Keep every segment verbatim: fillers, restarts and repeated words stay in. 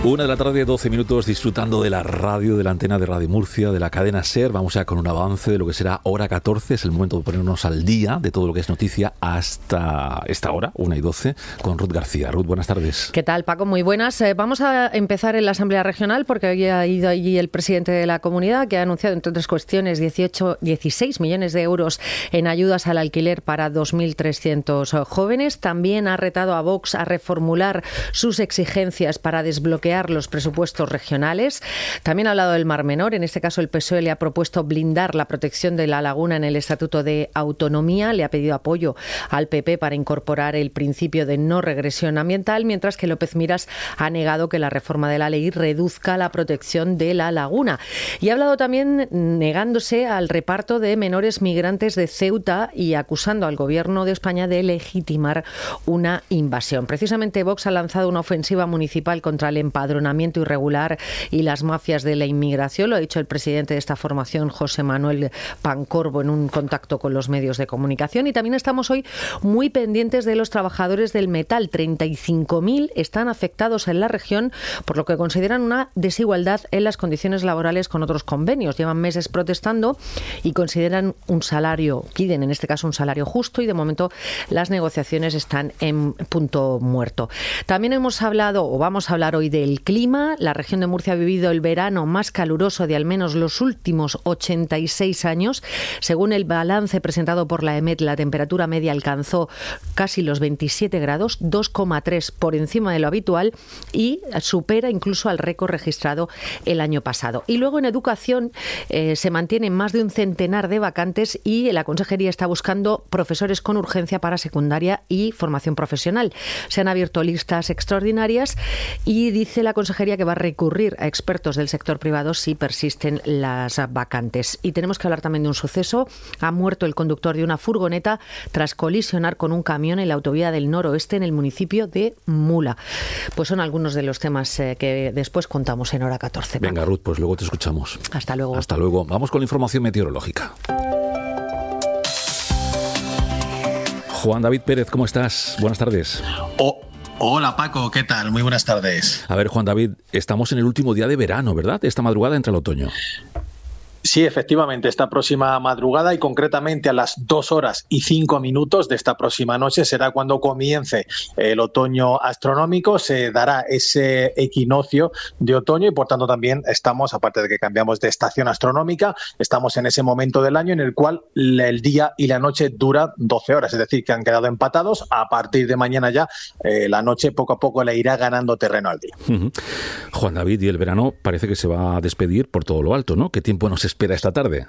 Una de la tarde, doce minutos, disfrutando de la radio, de la antena de Radio Murcia, de la cadena SER. Vamos ya con un avance de lo que será hora catorce. Es el momento de ponernos al día de todo lo que es noticia hasta esta hora, una y doce, con Ruth García. Ruth, buenas tardes. ¿Qué tal, Paco? Muy buenas. Eh, vamos a empezar en la Asamblea Regional porque hoy ha ido allí el presidente de la comunidad, que ha anunciado, entre otras cuestiones, dieciocho, dieciséis millones de euros en ayudas al alquiler para dos mil trescientos jóvenes. También ha retado a Vox a reformular sus exigencias para desbloquear los presupuestos regionales. También ha hablado del Mar Menor. En este caso, el P S O E le ha propuesto blindar la protección de la laguna en el Estatuto de Autonomía. Le ha pedido apoyo al P P para incorporar el principio de no regresión ambiental, mientras que López Miras ha negado que la reforma de la ley reduzca la protección de la laguna. Y ha hablado también negándose al reparto de menores migrantes de Ceuta y acusando al Gobierno de España de legitimar una invasión. Precisamente Vox ha lanzado una ofensiva municipal contra el empadronamiento irregular y las mafias de la inmigración. Lo ha dicho el presidente de esta formación, José Manuel Pancorbo, en un contacto con los medios de comunicación. Y también estamos hoy muy pendientes de los trabajadores del metal. treinta y cinco mil están afectados en la región, por lo que consideran una desigualdad en las condiciones laborales con otros convenios. Llevan meses protestando y consideran un salario, piden en este caso un salario justo, y de momento las negociaciones están en punto muerto. También hemos hablado, o vamos a hablar hoy del clima. La región de Murcia ha vivido el verano más caluroso de al menos los últimos ochenta y seis años. Según el balance presentado por la EMET, la temperatura media alcanzó casi los veintisiete grados, dos coma tres por encima de lo habitual, y supera incluso al récord registrado el año pasado. Y luego en educación eh, se mantienen más de un centenar de vacantes y la Consejería está buscando profesores con urgencia para secundaria y formación profesional. Se han abierto listas extraordinarias y dice la Consejería que va a recurrir a expertos del sector privado si persisten las vacantes. Y tenemos que hablar también de un suceso. Ha muerto el conductor de una furgoneta tras colisionar con un camión en la autovía del noroeste en el municipio de Mula. Pues son algunos de los temas eh, que después contamos en hora catorce. Venga, Ruth, pues luego te escuchamos. Hasta luego. Hasta luego. Vamos con la información meteorológica. Juan David Pérez, ¿cómo estás? Buenas tardes. Oh. Hola Paco, ¿qué tal? Muy buenas tardes. A ver, Juan David, estamos en el último día de verano, ¿verdad? Esta madrugada entra el otoño. Sí, efectivamente, esta próxima madrugada y concretamente a las dos horas y cinco minutos de esta próxima noche será cuando comience el otoño astronómico, se dará ese equinoccio de otoño y por tanto también estamos, aparte de que cambiamos de estación astronómica, estamos en ese momento del año en el cual el día y la noche dura doce horas, es decir, que han quedado empatados. A partir de mañana ya eh, la noche poco a poco le irá ganando terreno al día. Uh-huh. Juan David, y el verano parece que se va a despedir por todo lo alto, ¿no? ¿Qué tiempo nos espera esta tarde?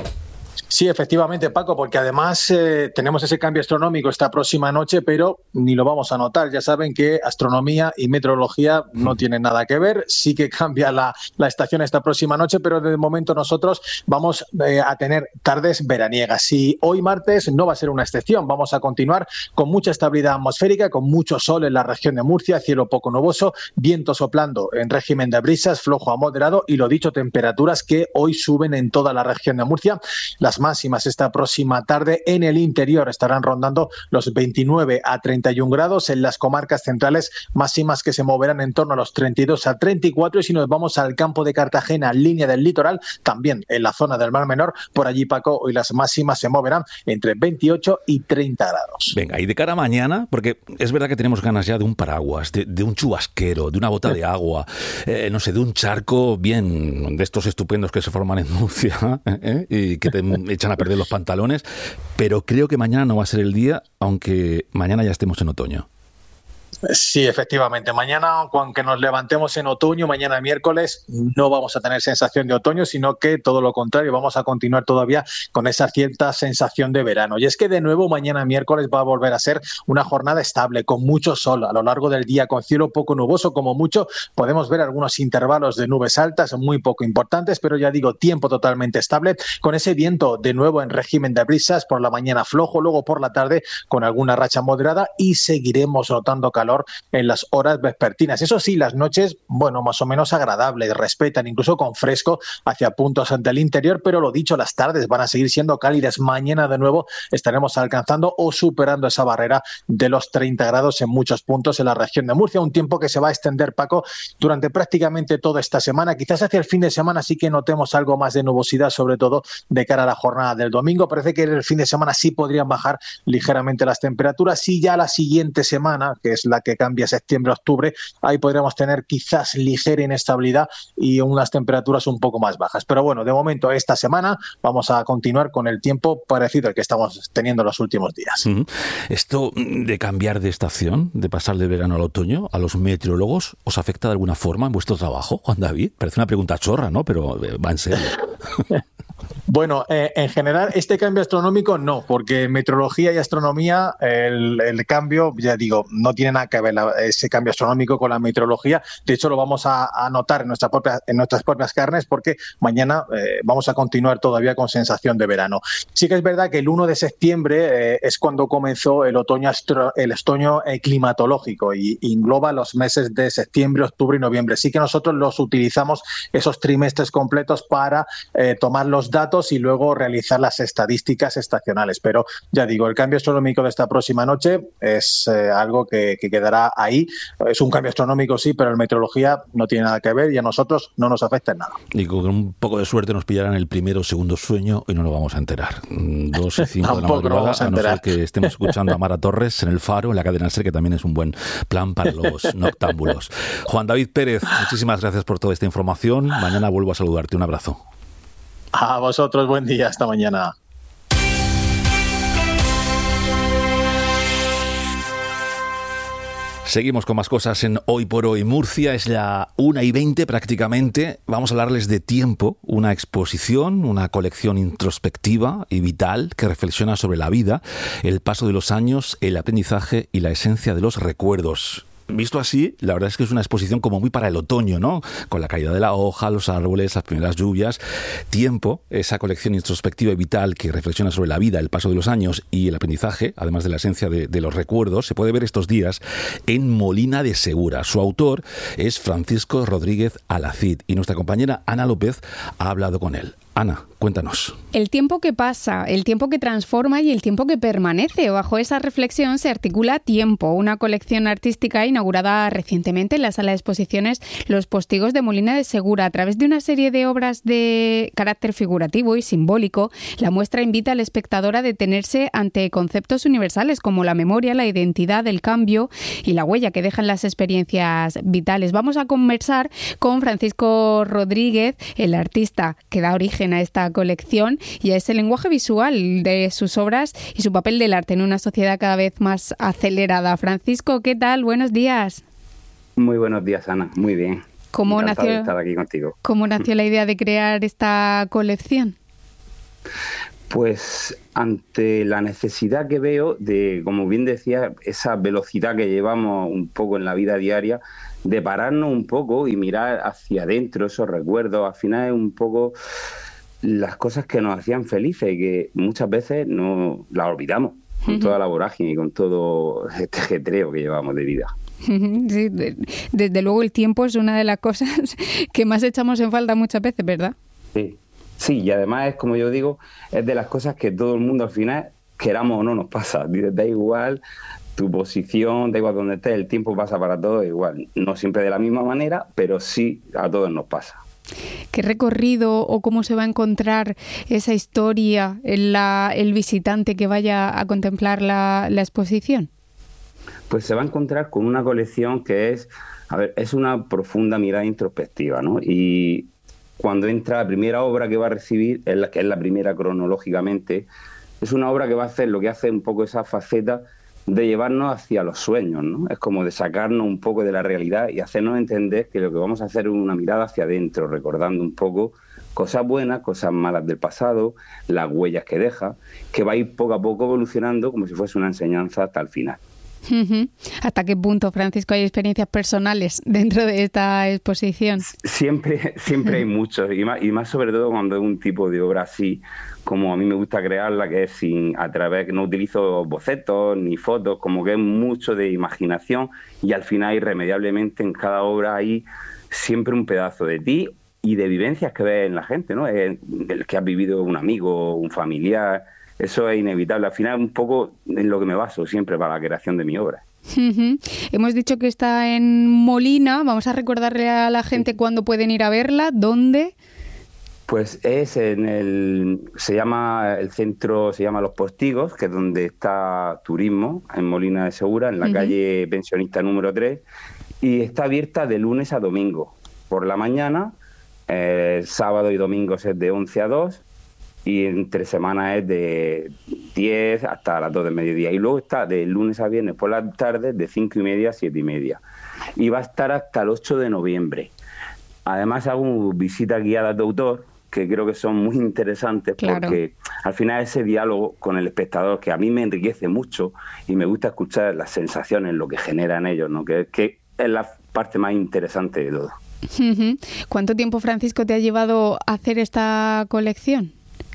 Sí, efectivamente, Paco, porque además eh, tenemos ese cambio astronómico esta próxima noche, pero ni lo vamos a notar. Ya saben que astronomía y meteorología no tienen nada que ver. Sí que cambia la, la estación esta próxima noche, pero de momento nosotros vamos eh, a tener tardes veraniegas. Y hoy martes no va a ser una excepción. Vamos a continuar con mucha estabilidad atmosférica, con mucho sol en la región de Murcia, cielo poco nuboso, viento soplando en régimen de brisas, flojo a moderado y, lo dicho, temperaturas que hoy suben en toda la región de Murcia. Las máximas esta próxima tarde en el interior estarán rondando los veintinueve a treinta y un grados, en las comarcas centrales máximas que se moverán en torno a los treinta y dos a treinta y cuatro, y si nos vamos al campo de Cartagena, línea del litoral, también en la zona del Mar Menor, por allí, Paco, hoy las máximas se moverán entre veintiocho y treinta grados. Venga, y de cara a mañana, porque es verdad que tenemos ganas ya de un paraguas, de, de un chubasquero, de una bota de agua, eh, no sé, de un charco bien de estos estupendos que se forman en Murcia ¿eh? y que te echan a perder los pantalones, pero creo que mañana no va a ser el día, aunque mañana ya estemos en otoño. Sí, efectivamente. Mañana, aunque nos levantemos en otoño, mañana miércoles, no vamos a tener sensación de otoño, sino que todo lo contrario, vamos a continuar todavía con esa cierta sensación de verano. Y es que de nuevo mañana miércoles va a volver a ser una jornada estable, con mucho sol a lo largo del día, con cielo poco nuboso, como mucho podemos ver algunos intervalos de nubes altas, muy poco importantes, pero ya digo, tiempo totalmente estable, con ese viento de nuevo en régimen de brisas, por la mañana flojo, luego por la tarde con alguna racha moderada, y seguiremos notando calor calor en las horas vespertinas. Eso sí, las noches, bueno, más o menos agradables, respetan, incluso con fresco hacia puntos del interior, pero lo dicho, las tardes van a seguir siendo cálidas. Mañana de nuevo estaremos alcanzando o superando esa barrera de los treinta grados en muchos puntos en la región de Murcia, un tiempo que se va a extender, Paco, durante prácticamente toda esta semana. Quizás hacia el fin de semana sí que notemos algo más de nubosidad, sobre todo de cara a la jornada del domingo. Parece que el fin de semana sí podrían bajar ligeramente las temperaturas, y ya la siguiente semana, que es la que cambia septiembre-octubre, ahí podríamos tener quizás ligera inestabilidad y unas temperaturas un poco más bajas. Pero bueno, de momento esta semana vamos a continuar con el tiempo parecido al que estamos teniendo los últimos días. Uh-huh. Esto de cambiar de estación, de pasar del verano al otoño, a los meteorólogos, ¿os afecta de alguna forma en vuestro trabajo, Juan David? Parece una pregunta chorra, ¿no? Pero va en serio. Bueno, eh, en general este cambio astronómico no, porque en meteorología y astronomía el, el cambio, ya digo, no tiene nada que ver la, ese cambio astronómico con la meteorología. De hecho, lo vamos a, a notar en, nuestra propia, en nuestras propias carnes, porque mañana eh, vamos a continuar todavía con sensación de verano. Sí que es verdad que el uno de septiembre eh, es cuando comenzó el otoño, astro, el otoño eh, climatológico, y, y engloba los meses de septiembre, octubre y noviembre. Sí que nosotros los utilizamos, esos trimestres completos, para eh, tomar los datos y luego realizar las estadísticas estacionales. Pero ya digo, el cambio astronómico de esta próxima noche es eh, algo que, que quedará ahí. Es un cambio astronómico, sí, pero en meteorología no tiene nada que ver y a nosotros no nos afecta en nada. Y con un poco de suerte nos pillarán el primero o segundo sueño y no lo vamos a enterar. Dos y cinco de la madrugada, a, a no ser que estemos escuchando a Mara Torres en El Faro, en la cadena SER, que también es un buen plan para los noctámbulos. Juan David Pérez, muchísimas gracias por toda esta información. Mañana vuelvo a saludarte. Un abrazo. A vosotros, buen día, hasta mañana. Seguimos con más cosas en Hoy por Hoy. Murcia, es la una y veinte prácticamente. Vamos a hablarles de Tiempo, una exposición, una colección introspectiva y vital que reflexiona sobre la vida, el paso de los años, el aprendizaje y la esencia de los recuerdos. Visto así, la verdad es que es una exposición como muy para el otoño, ¿no? Con la caída de la hoja, los árboles, las primeras lluvias. Tiempo, esa colección introspectiva y vital que reflexiona sobre la vida, el paso de los años y el aprendizaje, además de la esencia de, de los recuerdos, se puede ver estos días en Molina de Segura. Su autor es Francisco Rodríguez Alacid y nuestra compañera Ana López ha hablado con él. Ana, cuéntanos. El tiempo que pasa, el tiempo que transforma y el tiempo que permanece. Bajo esa reflexión se articula Tiempo, una colección artística inaugurada recientemente en la sala de exposiciones Los Postigos de Molina de Segura. A través de una serie de obras de carácter figurativo y simbólico, la muestra invita al espectador a detenerse ante conceptos universales como la memoria, la identidad, el cambio y la huella que dejan las experiencias vitales. Vamos a conversar con Francisco Rodríguez, el artista que da origen a esta colección, y a ese lenguaje visual de sus obras y su papel del arte en una sociedad cada vez más acelerada. Francisco, ¿qué tal? Buenos días. Muy buenos días, Ana. Muy bien. ¿Cómo nació, de estar aquí contigo. ¿Cómo nació la idea de crear esta colección? Pues ante la necesidad que veo de, como bien decía, esa velocidad que llevamos un poco en la vida diaria, de pararnos un poco y mirar hacia adentro esos recuerdos. Al final es un poco las cosas que nos hacían felices y que muchas veces no las olvidamos con uh-huh. toda la vorágine y con todo este ajetreo que llevamos de vida. Sí, de, desde luego el tiempo es una de las cosas que más echamos en falta muchas veces, ¿verdad? Sí, sí, y además es, como yo digo, es de las cosas que todo el mundo al final, queramos o no, nos pasa. Da igual tu posición, da igual donde estés, el tiempo pasa para todos igual. No siempre de la misma manera, pero sí a todos nos pasa. ¿Qué recorrido o cómo se va a encontrar esa historia en la, el visitante que vaya a contemplar la, la exposición? Pues se va a encontrar con una colección que es, a ver, es una profunda mirada introspectiva, ¿no? Y cuando entra la primera obra que va a recibir, es la, que es la primera cronológicamente, es una obra que va a hacer lo que hace un poco esa faceta de llevarnos hacia los sueños, ¿no? Es como de sacarnos un poco de la realidad y hacernos entender que lo que vamos a hacer es una mirada hacia adentro, recordando un poco cosas buenas, cosas malas del pasado, las huellas que deja, que va a ir poco a poco evolucionando como si fuese una enseñanza hasta el final. Uh-huh. ¿Hasta qué punto, Francisco, hay experiencias personales dentro de esta exposición? Siempre, siempre hay muchos, y más, y más sobre todo cuando es un tipo de obra así, como a mí me gusta crearla, que es sin a través, que no utilizo bocetos ni fotos, como que es mucho de imaginación, y al final irremediablemente en cada obra hay siempre un pedazo de ti y de vivencias que ves en la gente, ¿no? El, el que has vivido un amigo, un familiar. Eso es inevitable. Al final, un poco en lo que me baso siempre para la creación de mi obra. Uh-huh. Hemos dicho que está en Molina. Vamos a recordarle a la gente sí. cuándo pueden ir a verla, dónde. Pues es en el... Se llama el centro, se llama Los Postigos, que es donde está Turismo, en Molina de Segura, en la uh-huh. calle Pensionista número tres. Y está abierta de lunes a domingo. Por la mañana, eh, sábado y domingos es de once a dos. Y entre semanas es de diez hasta las dos del mediodía. Y luego está de lunes a viernes por las tardes de cinco y media a siete y media. Y va a estar hasta el ocho de noviembre. Además hago visitas guiadas de autor, que creo que son muy interesantes, claro. porque al final ese diálogo con el espectador, que a mí me enriquece mucho y me gusta escuchar las sensaciones, lo que generan ellos, ¿no? que, que es la parte más interesante de todo. Uh-huh. ¿Cuánto tiempo, Francisco, te ha llevado a hacer esta colección?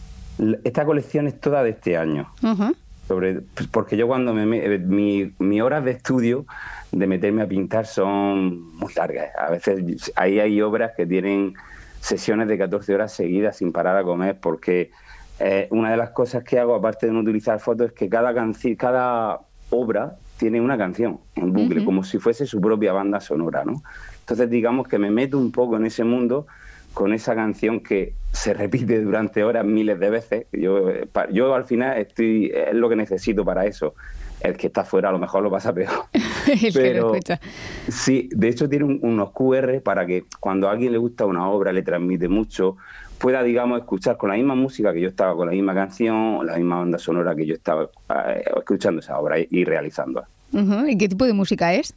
Esta colección es toda de este año. Uh-huh. Sobre, porque yo cuando me, me mi, mis horas de estudio de meterme a pintar son muy largas. A veces ahí hay obras que tienen sesiones de catorce horas seguidas sin parar a comer, porque eh, una de las cosas que hago, aparte de no utilizar fotos, es que cada canci- cada obra tiene una canción en bucle, uh-huh. como si fuese su propia banda sonora, ¿no? Entonces digamos que me meto un poco en ese mundo con esa canción que se repite durante horas miles de veces. Yo, yo al final estoy es lo que necesito para eso. El que está fuera a lo mejor lo pasa peor. El Pero, que lo escucha. Sí, de hecho tiene un, unos cu erre para que cuando a alguien le gusta una obra, le transmite mucho, pueda, digamos, escuchar con la misma música que yo estaba, con la misma canción, la misma banda sonora que yo estaba eh, escuchando esa obra y, y realizándola. Uh-huh. ¿Y qué tipo de música es?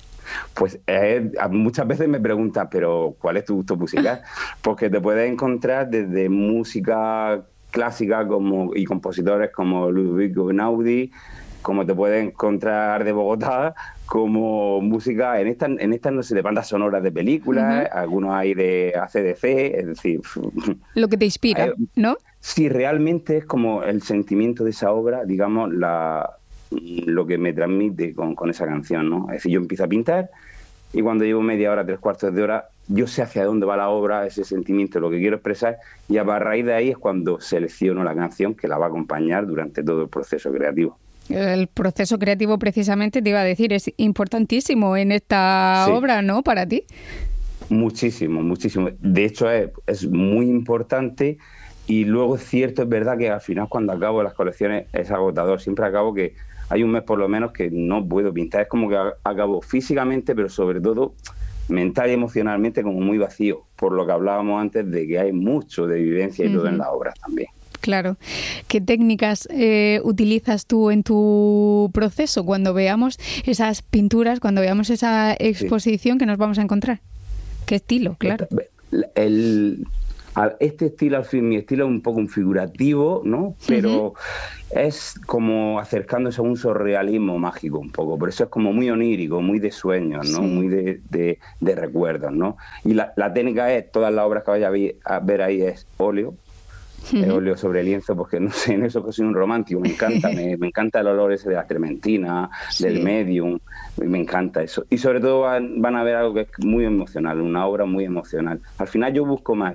Pues eh, muchas veces me preguntan, pero ¿cuál es tu gusto musical? Porque te puedes encontrar desde música clásica como y compositores como Ludovico Einaudi, como te puedes encontrar de Bogotá, como música en estas, en estas no sé, de bandas sonoras de películas, uh-huh. algunos hay de A C D C, es decir... Lo que te inspira, eh, ¿no? Sí, realmente es como el sentimiento de esa obra, digamos, la... lo que me transmite con, con esa canción, ¿no? Es decir, yo empiezo a pintar y cuando llevo media hora, tres cuartos de hora, yo sé hacia dónde va la obra, ese sentimiento, lo que quiero expresar, y a raíz de ahí es cuando selecciono la canción que la va a acompañar durante todo el proceso creativo. El proceso creativo, precisamente, te iba a decir, es importantísimo en esta sí. obra, ¿no?, para ti. Muchísimo, muchísimo. De hecho, es, es muy importante. Y luego es cierto, es verdad que al final cuando acabo las colecciones es agotador. Siempre acabo que hay un mes por lo menos que no puedo pintar. Es como que acabo físicamente, pero sobre todo mental y emocionalmente como muy vacío. Por lo que hablábamos antes de que hay mucho de vivencia y uh-huh. todo en las obras también. Claro. ¿Qué técnicas eh, utilizas tú en tu proceso cuando veamos esas pinturas, cuando veamos esa exposición sí. que nos vamos a encontrar? ¿Qué estilo? Claro. El... el Este estilo, al fin, mi estilo es un poco un figurativo, ¿no? Pero uh-huh. es como acercándose a un surrealismo mágico un poco. Por eso es como muy onírico, muy de sueños, ¿no? Sí. Muy de, de, de recuerdos, ¿no? Y la, la técnica es, todas las obras que vaya a ver, a ver ahí es óleo, uh-huh. es óleo sobre lienzo, porque no sé, en eso que soy un romántico, me encanta, me, me encanta el olor ese de la trementina, sí. del medium, me encanta eso. Y sobre todo van, van a ver algo que es muy emocional, una obra muy emocional. Al final yo busco más.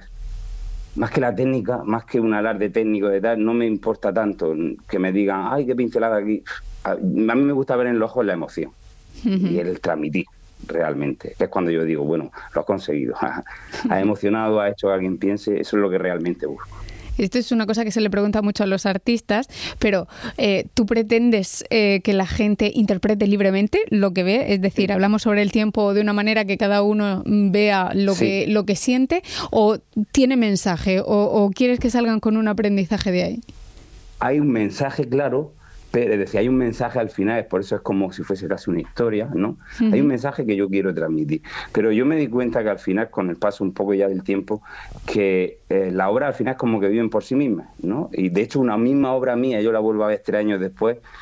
Más que la técnica, más que un alarde técnico de tal, no me importa tanto que me digan, ay, qué pincelada aquí. A mí me gusta ver en los ojos la emoción uh-huh. y el transmitir realmente. Que es cuando yo digo, bueno, lo has conseguido. Has emocionado, has hecho que alguien piense, eso es lo que realmente busco. Esto es una cosa que se le pregunta mucho a los artistas, pero eh, ¿tú pretendes eh, que la gente interprete libremente lo que ve? Es decir, hablamos sobre el tiempo de una manera que cada uno vea lo, sí. que, lo que siente, ¿o tiene mensaje? O, ¿O quieres que salgan con un aprendizaje de ahí? Hay un mensaje claro, pero es decir, hay un mensaje al final, por eso es como si fuese casi una historia, ¿no? Uh-huh. Hay un mensaje que yo quiero transmitir. Pero yo me di cuenta que al final, con el paso un poco ya del tiempo, que eh, la obra al final es como que viven por sí mismas, ¿no? Y de hecho una misma obra mía, yo la vuelvo a ver tres años después,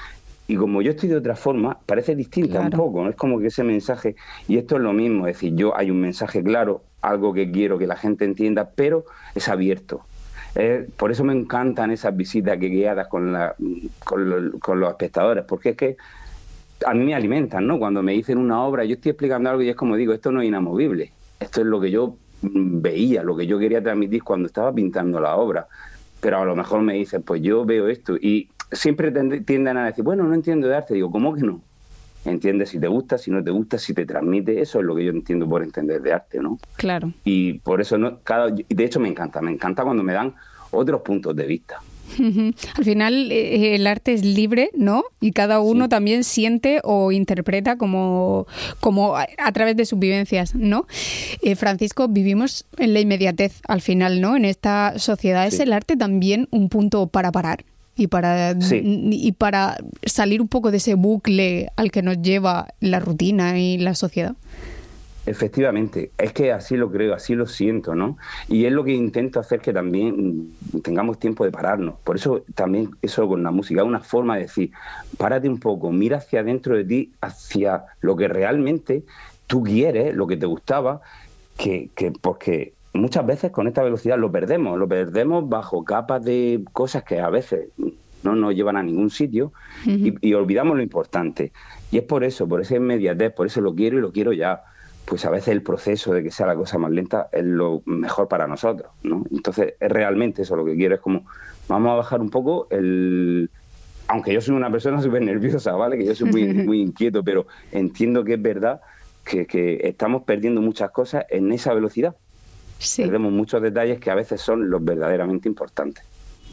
y como yo estoy de otra forma, parece distinta claro. un poco, ¿no? Es como que ese mensaje, y esto es lo mismo, es decir, yo hay un mensaje claro, algo que quiero que la gente entienda, pero es abierto. Eh, por eso me encantan esas visitas que guiadas con, la, con, lo, con los espectadores, porque es que a mí me alimentan, ¿no? Cuando me dicen una obra, yo estoy explicando algo y es como digo, esto no es inamovible, esto es lo que yo veía, lo que yo quería transmitir cuando estaba pintando la obra, pero a lo mejor me dicen, pues yo veo esto, y siempre tienden a decir, bueno, no entiendo de arte. Digo, ¿cómo que no? Entiendes si te gusta, si no te gusta, si te transmite. Eso es lo que yo entiendo por entender de arte, ¿no? Claro. Y por eso, no, cada, de hecho, me encanta. Me encanta cuando me dan otros puntos de vista. Al final, eh, el arte es libre, ¿no? Y cada uno sí. también siente o interpreta como, como a, a través de sus vivencias, ¿no? Eh, Francisco, vivimos en la inmediatez al final, ¿no? En esta sociedad. ¿Es sí. el arte también un punto para parar? Y para, sí. y para salir un poco de ese bucle al que nos lleva la rutina y la sociedad. Efectivamente, es que así lo creo, así lo siento, ¿no? Y es lo que intento hacer, que también tengamos tiempo de pararnos. Por eso también eso con la música es una forma de decir, párate un poco, mira hacia adentro de ti, hacia lo que realmente tú quieres, lo que te gustaba, que, que porque muchas veces con esta velocidad lo perdemos, lo perdemos bajo capas de cosas que a veces no nos llevan a ningún sitio uh-huh. y, y olvidamos lo importante. Y es por eso, por esa inmediatez, por eso lo quiero y lo quiero ya. Pues a veces el proceso de que sea la cosa más lenta es lo mejor para nosotros, ¿no? Entonces, es realmente eso lo que quiero, es como, vamos a bajar un poco el... Aunque yo soy una persona súper nerviosa, ¿vale? Que yo soy muy, muy inquieto, pero entiendo que es verdad que, que estamos perdiendo muchas cosas en esa velocidad. Sí. Perdemos muchos detalles que a veces son los verdaderamente importantes.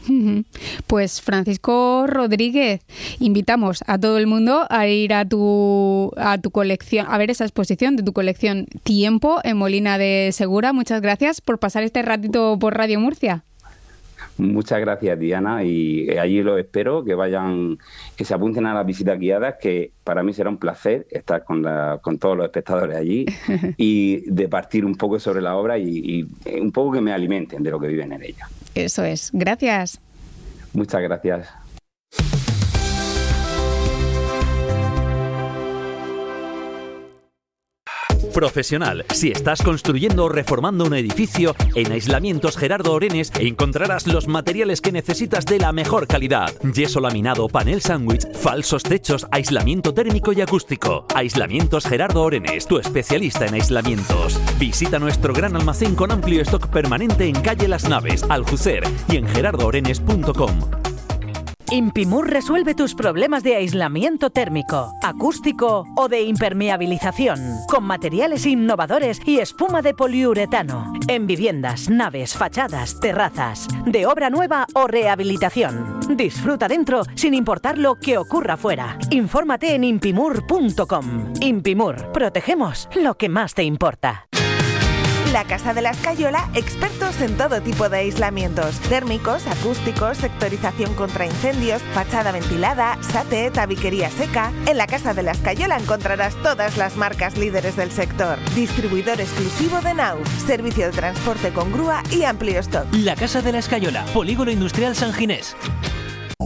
Pues Francisco Rodríguez, invitamos a todo el mundo a ir a tu a tu colección, a ver esa exposición de tu colección Tiempo en Molina de Segura. Muchas gracias por pasar este ratito por Radio Murcia. Muchas gracias, Diana, y allí los espero, que vayan, que se apunten a las visitas guiadas, que para mí será un placer estar con, la, con todos los espectadores allí y departir un poco sobre la obra y, y un poco que me alimenten de lo que viven en ella. Eso es. Gracias. Muchas gracias. Profesional. Si estás construyendo o reformando un edificio, en Aislamientos Gerardo Orenes encontrarás los materiales que necesitas de la mejor calidad. Yeso laminado, panel sándwich, falsos techos, aislamiento térmico y acústico. Aislamientos Gerardo Orenes, tu especialista en aislamientos. Visita nuestro gran almacén con amplio stock permanente en calle Las Naves, Aljucer y en gerardo orenes punto com. Impimur resuelve tus problemas de aislamiento térmico, acústico o de impermeabilización, con materiales innovadores y espuma de poliuretano, en viviendas, naves, fachadas, terrazas, de obra nueva o rehabilitación. Disfruta dentro sin importar lo que ocurra fuera. Infórmate en impimur punto com. Impimur, protegemos lo que más te importa. La Casa de la Escayola, expertos en todo tipo de aislamientos, térmicos, acústicos, sectorización contra incendios, fachada ventilada, sate, tabiquería seca. En la Casa de la Escayola encontrarás todas las marcas líderes del sector. Distribuidor exclusivo de Nauf, servicio de transporte con grúa y amplio stock. La Casa de la Escayola, Polígono Industrial San Ginés.